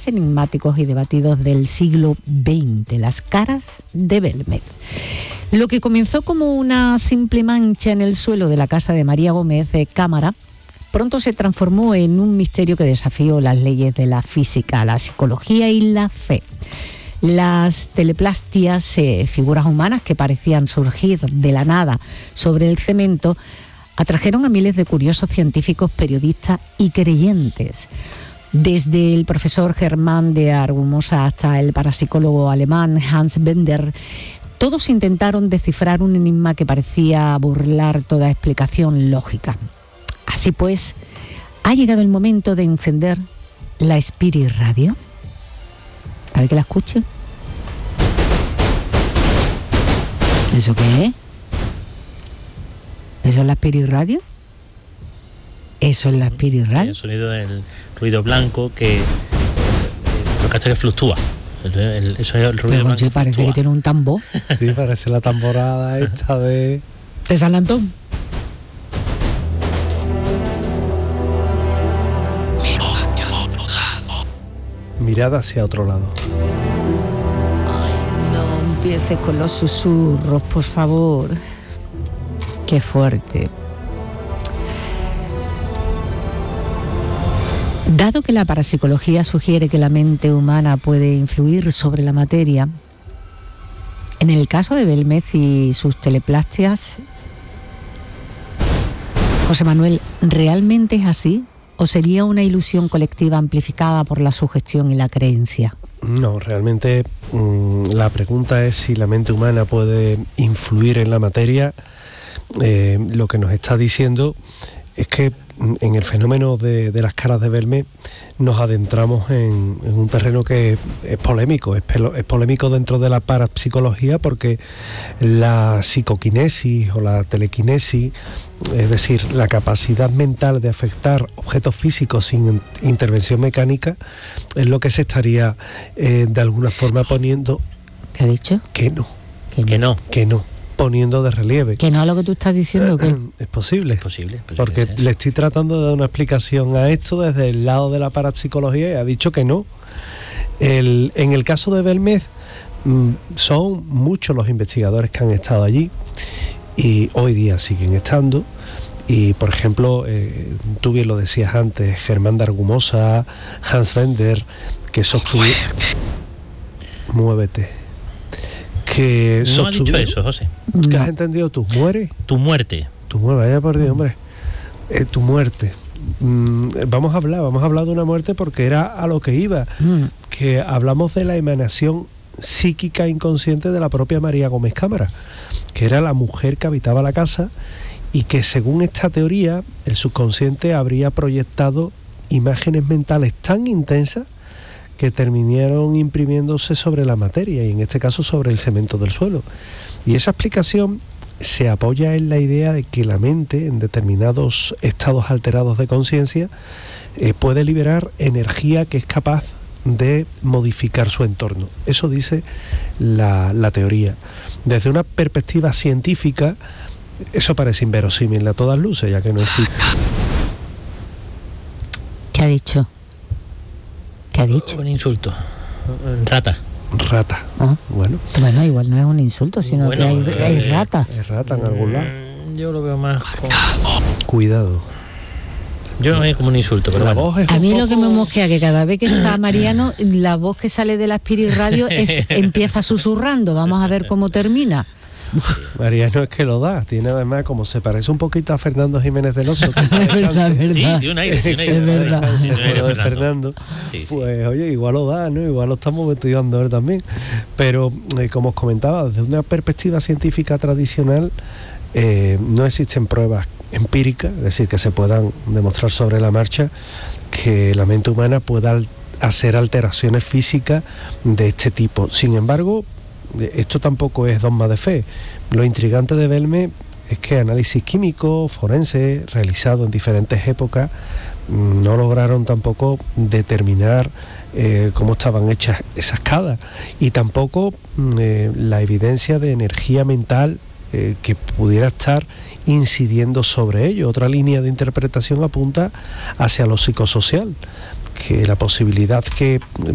más enigmáticos y debatidos del siglo XX, las caras de Belmez. Lo que comenzó como una simple mancha en el suelo de la casa de María Gómez Cámara, pronto se transformó en un misterio que desafió las leyes de la física, la psicología y la fe. Las teleplastias, figuras humanas que parecían surgir de la nada sobre el cemento, atrajeron a miles de curiosos científicos, periodistas y creyentes. Desde el profesor Germán de Argumosa hasta el parapsicólogo alemán Hans Bender, todos intentaron descifrar un enigma que parecía burlar toda explicación lógica. Así pues, ha llegado el momento de encender la Spirit Radio. A ver que la escuche. ¿Eso qué es? ¿Eso es la Spirit Radio? ¿Eso es la Spirit Radio? El sonido del ruido blanco que lo que hace que fluctúa. El ruido pero blanco parece fluctúa. que tiene un tambor. Sí, parece la tamborada esta de ¿De San Antón? mirada hacia otro lado. Ay, no empieces con los susurros, por favor. Qué fuerte. Dado que la parapsicología sugiere que la mente humana puede influir sobre la materia, en el caso de Belmez y sus teleplastias, José Manuel, ¿realmente es así? ¿O sería una ilusión colectiva amplificada por la sugestión y la creencia? No, realmente la pregunta es si la mente humana puede influir en la materia. Lo que nos está diciendo es que en el fenómeno de las caras de Belmez nos adentramos en un terreno que es polémico, es polémico dentro de la parapsicología, porque la psicoquinesis o la telequinesis, es decir, la capacidad mental de afectar objetos físicos sin intervención mecánica, es lo que se estaría de alguna forma poniendo... ¿Qué ha dicho? Que no. Que no. Poniendo de relieve. ¿Que no es lo que tú estás diciendo? ¿Qué? Es posible. Es posible. Porque le estoy tratando de dar una explicación a esto desde el lado de la parapsicología y ha dicho que no. En el caso de Belmez, son muchos los investigadores que han estado allí y hoy día siguen estando. Y por ejemplo, tú bien lo decías antes, Germán de Argumosa, Hans Bender, que sostuvieron... Muévete. Que no ha dicho eso, José. ¿Qué has entendido tú? ¿Muere? Tu muerte. Tu muerte, vaya por Dios, hombre. Tu muerte. Vamos a hablar de una muerte porque era a lo que iba. Que hablamos de la emanación psíquica inconsciente de la propia María Gómez Cámara, que era la mujer que habitaba la casa y que, según esta teoría, el subconsciente habría proyectado imágenes mentales tan intensas que terminaron imprimiéndose sobre la materia y en este caso sobre el cemento del suelo. Y esa explicación se apoya en la idea de que la mente, en determinados estados alterados de conciencia, puede liberar energía que es capaz de modificar su entorno. Eso dice la teoría. Desde una perspectiva científica, eso parece inverosímil a todas luces, ya que no existe. ¿Qué ha dicho? ¿Qué ha dicho? Un insulto. Rata. Bueno, igual no es un insulto, sino que hay rata. Es rata en algún lado. Yo lo veo más como... Cuidado. Yo no veo como un insulto, pero la bueno. voz es A mí un lo que poco... me mosquea que cada vez que está Mariano, la voz que sale de la Spirit Radio empieza susurrando. Vamos a ver cómo termina. Mariano es que lo da, tiene además, como se parece un poquito a Fernando Jiménez del Oso. Es verdad. Sí, tiene un aire. Es verdad. Sí, tiene un aire de Fernando. Sí. Pues oye, igual lo da, ¿no? Igual lo estamos investigando él también. Pero como os comentaba, desde una perspectiva científica tradicional, no existen pruebas empíricas, es decir, que se puedan demostrar sobre la marcha que la mente humana pueda hacer alteraciones físicas de este tipo. Sin embargo, esto tampoco es dogma de fe. Lo intrigante de Belmez es que análisis químicos, forenses, realizados en diferentes épocas, no lograron tampoco determinar cómo estaban hechas esas cadas y tampoco la evidencia de energía mental que pudiera estar incidiendo sobre ello. Otra línea de interpretación apunta hacia lo psicosocial, que la posibilidad que